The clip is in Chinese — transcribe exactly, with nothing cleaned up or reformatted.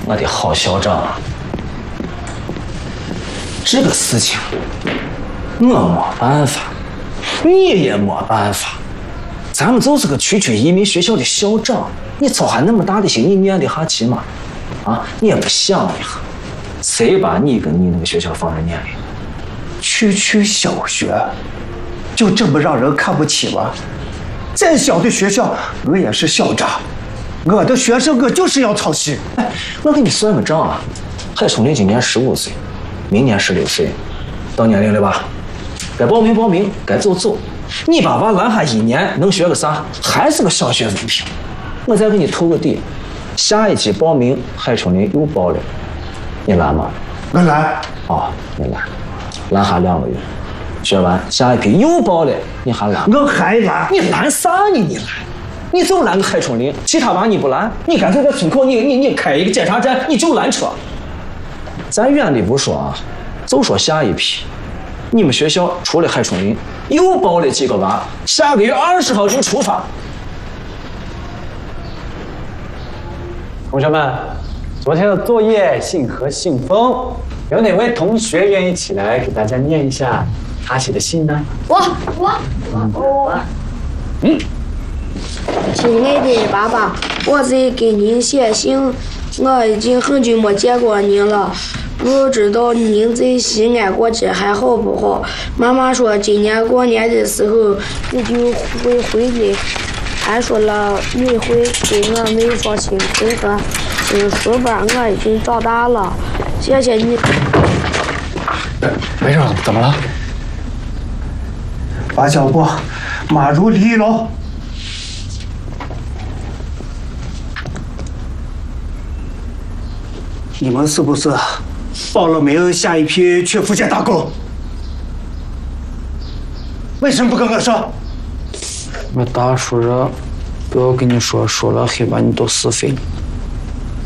我的好校长，这个事情我没办法，你也没办法。咱们就是个区区移民学校的校长，你操还那么大的心，你念得下去吗？啊，你也不想一下，谁把你跟你那个学校放在眼里？ 区区小学，就这么让人看不起吗？再小的学校，我也是校长，我的学生我就是要操心。 哎，我给你算个账啊，海崇林今年十五岁，明年十六岁，到年龄了吧？该报名报名，该走走。你把娃拦下一年，能学个啥？还是个小学文凭。我再给你透个底，下一期报名海崇林又报了，你拦吗？ 我拦。 哦，你拦，拦下两个月，学完下一批又报了，你还拦？ 我还拦。 你拦啥呢？你拦？你就拦个海崇林，其他娃你不拦，你干脆在村口你你你开一个检查站，你就拦车。咱远的不说啊，就说下一批。你们学校除了海崇林，又报了几个娃，下个月二十号就出发。 同学们，昨天的作业信和信封，有哪位同学愿意起来给大家念一下他写的信呢？ 我我我嗯， 亲爱的爸爸，我在给您写信，我已经很久没见过您了。不知道您在西安过节还好不好？妈妈说今年过年的时候你就会回来，还说了你会给我们说亲情和亲书吧。我已经长大了，谢谢你。 没事，怎么了？ 马小波，马如离了。你们是不是报了名下一批去福建打工？为什么不跟我说？ 我大叔人不要跟你说，说了黑把你都是非了。